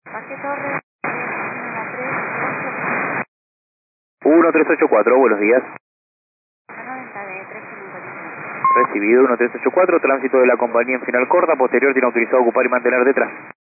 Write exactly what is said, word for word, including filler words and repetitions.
Parque Torres, uno tres ocho cuatro, buenos días. noventa de tres Recibido uno tres ocho cuatro, tránsito de la compañía en final corta, posterior tiene autorizado ocupar y mantener detrás.